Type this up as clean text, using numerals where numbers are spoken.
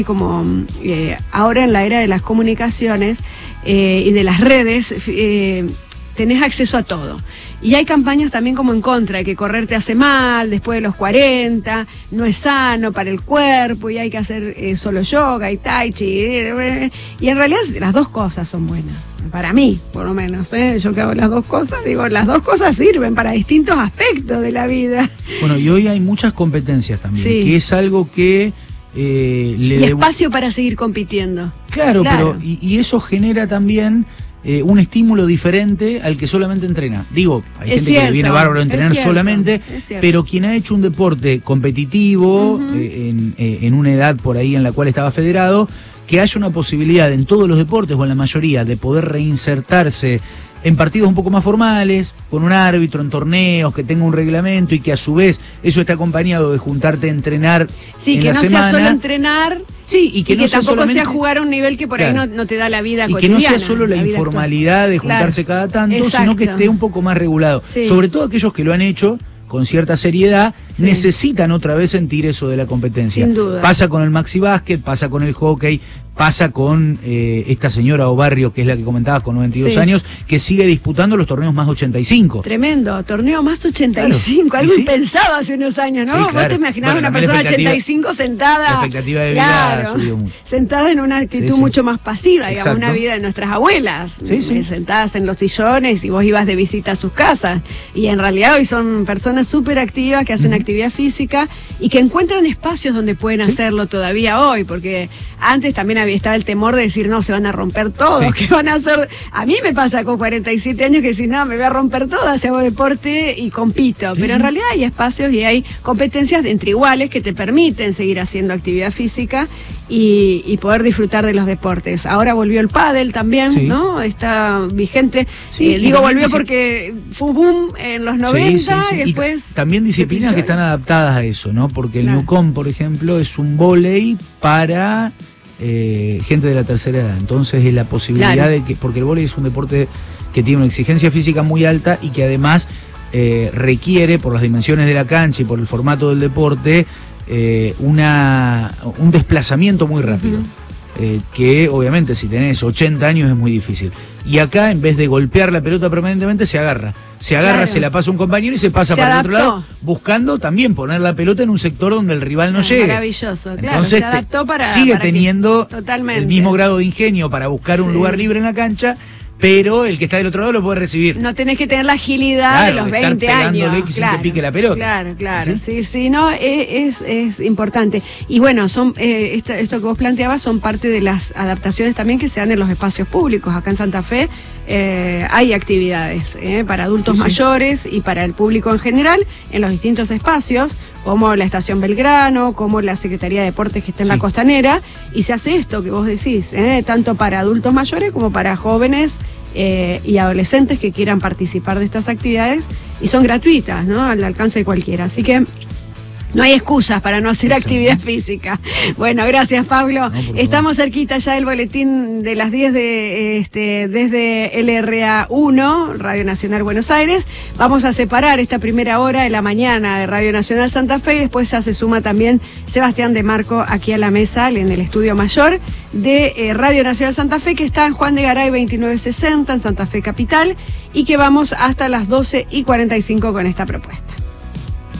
como ahora en la era de las comunicaciones y de las redes, tenés acceso a todo. Y hay campañas también como en contra, de que correr te hace mal después de los 40, no es sano para el cuerpo y hay que hacer solo yoga y tai chi. Y en realidad las dos cosas son buenas, para mí por lo menos. Yo que hago las dos cosas, digo, las dos cosas sirven para distintos aspectos de la vida. Bueno, y hoy hay muchas competencias también, sí, que es algo que... y espacio para seguir compitiendo. Claro. Pero y eso genera también un estímulo diferente al que solamente entrena. Digo, hay gente que le viene bárbaro a entrenar solamente, pero quien ha hecho un deporte competitivo en una edad por ahí en la cual estaba federado, que haya una posibilidad en todos los deportes o en la mayoría de poder reinsertarse en partidos un poco más formales, con un árbitro, en torneos, que tenga un reglamento y que a su vez eso está acompañado de juntarte a entrenar en la semana. Sí, que no sea solo entrenar. Sí, y que no sea tampoco solamente... sea jugar a un nivel que por ahí no te da la vida y cotidiana. Y que no sea solo la informalidad de juntarse cada tanto, sino que esté un poco más regulado. Sí. Sobre todo aquellos que lo han hecho con cierta seriedad, necesitan otra vez sentir eso de la competencia. Sin duda. Pasa con el maxi básquet, pasa con el hockey, pasa con esta señora Obarrio, que es la que comentabas, con 92 años, que sigue disputando los torneos más 85. Tremendo, torneo más 85, claro. Algo impensado hace unos años, ¿no? Sí, claro. Vos te imaginabas una persona de 85 sentada. La expectativa de vida subió mucho. Sentada en una actitud mucho más pasiva, digamos, una vida de nuestras abuelas, sentadas en los sillones y vos ibas de visita a sus casas. Y en realidad hoy son personas súper activas que hacen actividad física y que encuentran espacios donde pueden hacerlo todavía hoy, porque antes también estaba el temor de decir, no, se van a romper todos, ¿qué van a hacer? A mí me pasa con 47 años que si no, me voy a romper todas, hago deporte y compito, pero en realidad hay espacios y hay competencias entre iguales que te permiten seguir haciendo actividad física y poder disfrutar de los deportes. Ahora volvió el pádel también, ¿no? Está vigente. Digo volvió porque fue un boom en los 90 y después... Y también disciplinas que están adaptadas a eso, ¿no? Porque el Newcom, por ejemplo, es un vóley para gente de la tercera edad. Entonces es la posibilidad de que... Porque el vóley es un deporte que tiene una exigencia física muy alta y que además requiere, por las dimensiones de la cancha y por el formato del deporte, un desplazamiento muy rápido, que obviamente si tenés 80 años es muy difícil. Y acá, en vez de golpear la pelota permanentemente, se agarra, se la pasa un compañero y se pasa para el otro lado, buscando también poner la pelota en un sector donde el rival no llegue. Maravilloso, claro. Entonces se adaptó sigue teniendo el mismo grado de ingenio para buscar un lugar libre en la cancha, pero el que está del otro lado lo puede recibir. No tenés que tener la agilidad de los 20 años. Que te pique la pelota. Claro. Sí, no, es importante. Y bueno, son esto que vos planteabas son parte de las adaptaciones también que se dan en los espacios públicos. Acá en Santa Fe hay actividades para adultos mayores y para el público en general en los distintos espacios, como la Estación Belgrano, como la Secretaría de Deportes que está en la Costanera, y se hace esto que vos decís, tanto para adultos mayores como para jóvenes y adolescentes que quieran participar de estas actividades, y son gratuitas, ¿no? Al alcance de cualquiera. Así que no hay excusas para no hacer actividad física. Bueno, gracias, Pablo. Estamos cerquita ya del boletín de las 10 desde LRA1, Radio Nacional Buenos Aires. Vamos a separar esta primera hora de la mañana de Radio Nacional Santa Fe y después ya se suma también Sebastián de Marco aquí a la mesa en el estudio mayor de Radio Nacional Santa Fe, que está en Juan de Garay 2960 en Santa Fe Capital, y que vamos hasta las 12:45 con esta propuesta.